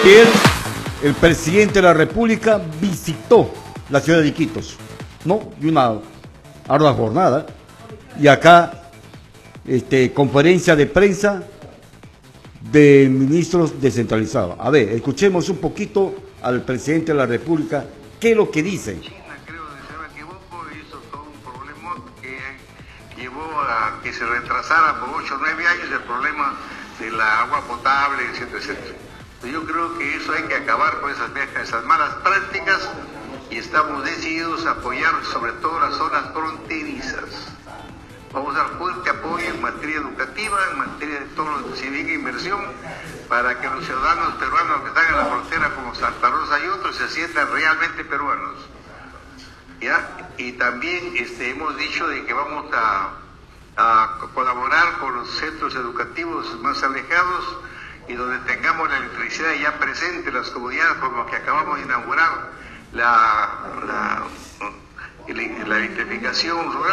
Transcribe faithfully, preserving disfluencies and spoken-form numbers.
Ayer el presidente de la República visitó la ciudad de Iquitos, ¿no? Y una ardua jornada. Y acá, este, conferencia de prensa de ministros descentralizados. A ver, escuchemos un poquito al presidente de la República, qué es lo que dice. China, creo, si no me equivoco, hizo todo un problema que llevó a que se retrasara por ocho o nueve años el problema de la agua potable, etcétera, etcétera. Yo creo que eso hay que acabar con esas, esas malas prácticas y estamos decididos a apoyar sobre todo las zonas fronterizas. Vamos a dar fuerte apoyo en materia educativa, en materia de todo lo civil e inversión, para que los ciudadanos peruanos que están en la frontera como Santa Rosa y otros se sientan realmente peruanos. ¿Ya? Y también este, hemos dicho de que vamos a, a colaborar con los centros educativos más alejados y donde tengamos la electricidad ya presente en las comunidades, como que acabamos de inaugurar la, la, la electrificación rural.